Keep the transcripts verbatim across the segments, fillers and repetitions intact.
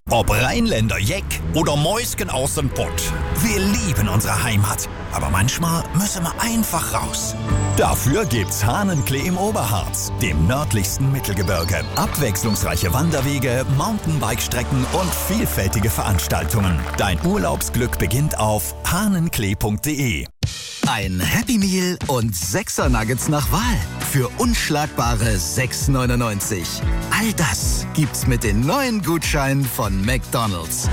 Ob Rheinländer Jeck oder Mäusken aus dem Pott. Wir lieben unsere Heimat. Aber manchmal müssen wir einfach raus. Dafür gibt's Hahnenklee im Oberharz, dem nördlichsten Mittelgebirge. Abwechslungsreiche Wanderwege, Mountainbike-Strecken und vielfältige Veranstaltungen. Dein Urlaubsglück beginnt auf hahnenklee punkt de. Ein Happy Meal und sechser Nuggets nach Wahl für unschlagbare sechs neunundneunzig. All das gibt's mit den neuen Gutscheinen von McDonald's.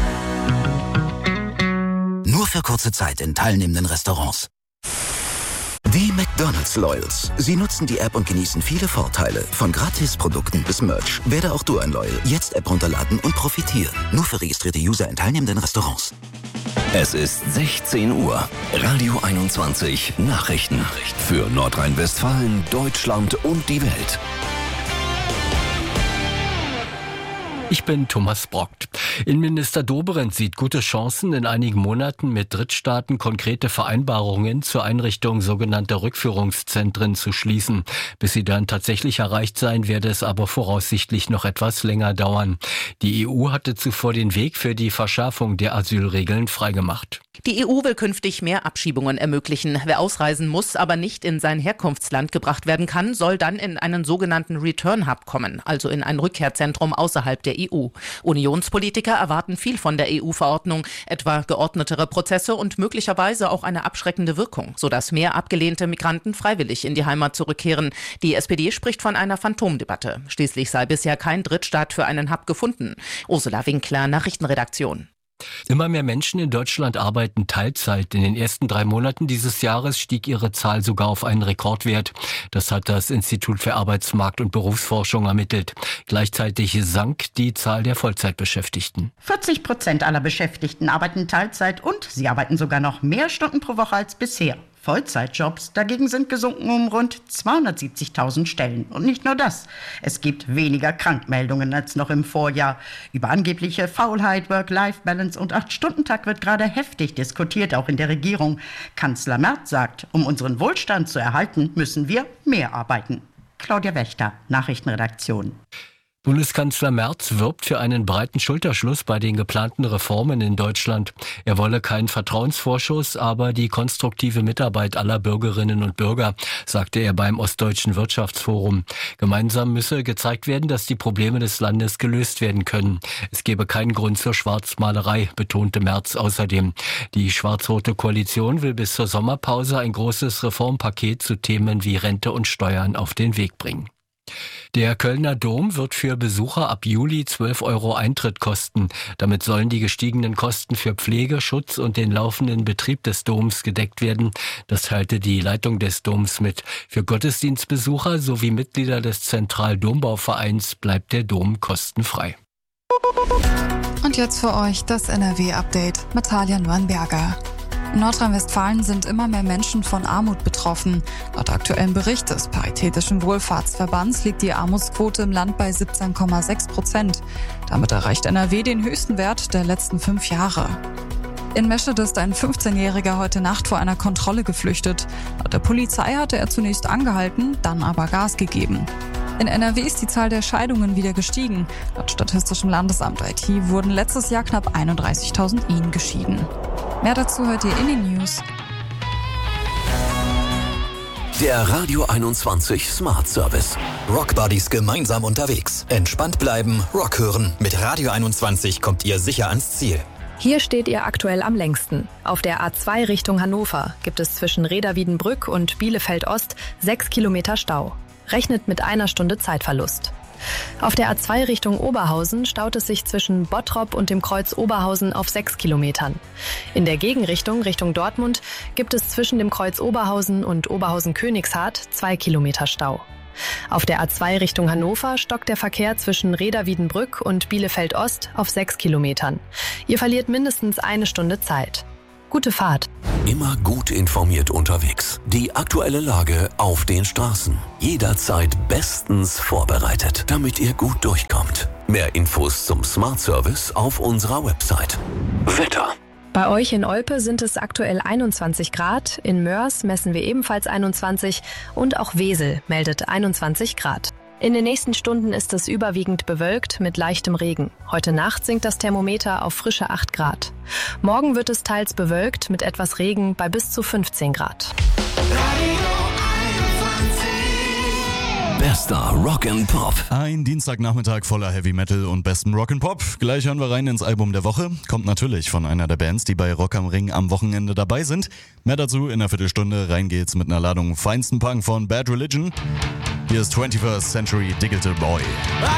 Nur für kurze Zeit in teilnehmenden Restaurants. Die McDonald's Loyals. Sie nutzen die App und genießen viele Vorteile. Von Gratisprodukten bis Merch. Werde auch du ein Loyal. Jetzt App runterladen und profitieren. Nur für registrierte User in teilnehmenden Restaurants. Es ist sechzehn Uhr. Radio einundzwanzig Nachrichten. Für Nordrhein-Westfalen, Deutschland und die Welt. Ich bin Thomas Brockt. Innenminister Dobrindt sieht gute Chancen, in einigen Monaten mit Drittstaaten konkrete Vereinbarungen zur Einrichtung sogenannter Rückführungszentren zu schließen. Bis sie dann tatsächlich erreicht sein, werde es aber voraussichtlich noch etwas länger dauern. Die E U hatte zuvor den Weg für die Verschärfung der Asylregeln freigemacht. Die E U will künftig mehr Abschiebungen ermöglichen. Wer ausreisen muss, aber nicht in sein Herkunftsland gebracht werden kann, soll dann in einen sogenannten Return Hub kommen, also in ein Rückkehrzentrum außerhalb der E U. Unionspolitiker erwarten viel von der E U-Verordnung, etwa geordnetere Prozesse und möglicherweise auch eine abschreckende Wirkung, sodass mehr abgelehnte Migranten freiwillig in die Heimat zurückkehren. Die S P D spricht von einer Phantomdebatte. Schließlich sei bisher kein Drittstaat für einen Hub gefunden. Ursula Winkler, Nachrichtenredaktion. Immer mehr Menschen in Deutschland arbeiten Teilzeit. In den ersten drei Monaten dieses Jahres stieg ihre Zahl sogar auf einen Rekordwert. Das hat das Institut für Arbeitsmarkt- und Berufsforschung ermittelt. Gleichzeitig sank die Zahl der Vollzeitbeschäftigten. vierzig Prozent aller Beschäftigten arbeiten Teilzeit und sie arbeiten sogar noch mehr Stunden pro Woche als bisher. Vollzeitjobs dagegen sind gesunken um rund zweihundertsiebzigtausend Stellen. Und nicht nur das. Es gibt weniger Krankmeldungen als noch im Vorjahr. Über angebliche Faulheit, Work-Life-Balance und acht-Stunden-Tag wird gerade heftig diskutiert, auch in der Regierung. Kanzler Merz sagt, um unseren Wohlstand zu erhalten, müssen wir mehr arbeiten. Claudia Wächter, Nachrichtenredaktion. Bundeskanzler Merz wirbt für einen breiten Schulterschluss bei den geplanten Reformen in Deutschland. Er wolle keinen Vertrauensvorschuss, aber die konstruktive Mitarbeit aller Bürgerinnen und Bürger, sagte er beim Ostdeutschen Wirtschaftsforum. Gemeinsam müsse gezeigt werden, dass die Probleme des Landes gelöst werden können. Es gebe keinen Grund zur Schwarzmalerei, betonte Merz außerdem. Die schwarz-rote Koalition will bis zur Sommerpause ein großes Reformpaket zu Themen wie Rente und Steuern auf den Weg bringen. Der Kölner Dom wird für Besucher ab Juli zwölf Euro Eintritt kosten. Damit sollen die gestiegenen Kosten für Pflege, Schutz und den laufenden Betrieb des Doms gedeckt werden. Das teilte die Leitung des Doms mit. Für Gottesdienstbesucher sowie Mitglieder des Zentraldombauvereins bleibt der Dom kostenfrei. Und jetzt für euch das N R W-Update mit Talia Nürnberger. In Nordrhein-Westfalen sind immer mehr Menschen von Armut betroffen. Laut aktuellem Bericht des Paritätischen Wohlfahrtsverbands liegt die Armutsquote im Land bei siebzehn Komma sechs Prozent. Damit erreicht N R W den höchsten Wert der letzten fünf Jahre. In Meschede ist ein fünfzehnjähriger heute Nacht vor einer Kontrolle geflüchtet. Laut der Polizei hatte er zunächst angehalten, dann aber Gas gegeben. In N R W ist die Zahl der Scheidungen wieder gestiegen. Laut Statistischem Landesamt I T wurden letztes Jahr knapp einunddreißigtausend Ehen geschieden. Mehr dazu hört ihr in den News. Der Radio einundzwanzig Smart Service. Rock Buddies gemeinsam unterwegs. Entspannt bleiben, Rock hören. Mit Radio einundzwanzig kommt ihr sicher ans Ziel. Hier steht ihr aktuell am längsten. Auf der A zwei Richtung Hannover gibt es zwischen Reda-Wiedenbrück und Bielefeld-Ost sechs Kilometer Stau. Rechnet mit einer Stunde Zeitverlust. Auf der A zwei Richtung Oberhausen staut es sich zwischen Bottrop und dem Kreuz Oberhausen auf sechs Kilometern. In der Gegenrichtung, Richtung Dortmund, gibt es zwischen dem Kreuz Oberhausen und Oberhausen-Königshardt zwei Kilometer Stau. Auf der A zwei Richtung Hannover stockt der Verkehr zwischen Reda-Wiedenbrück und Bielefeld-Ost auf sechs Kilometern. Ihr verliert mindestens eine Stunde Zeit. Gute Fahrt. Immer gut informiert unterwegs. Die aktuelle Lage auf den Straßen. Jederzeit bestens vorbereitet, damit ihr gut durchkommt. Mehr Infos zum Smart Service auf unserer Website. Wetter. Bei euch in Olpe sind es aktuell einundzwanzig Grad, in Mörs messen wir ebenfalls einundzwanzig und auch Wesel meldet einundzwanzig Grad. In den nächsten Stunden ist es überwiegend bewölkt mit leichtem Regen. Heute Nacht sinkt das Thermometer auf frische acht Grad. Morgen wird es teils bewölkt mit etwas Regen bei bis zu fünfzehn Grad. Bester Rock'n'Pop. Ein Dienstagnachmittag voller Heavy Metal und bestem Rock'n'Pop. Gleich hören wir rein ins Album der Woche. Kommt natürlich von einer der Bands, die bei Rock am Ring am Wochenende dabei sind. Mehr dazu in einer Viertelstunde. Rein geht's mit einer Ladung feinsten Punk von Bad Religion. Hier ist twenty-first Century Digital Boy.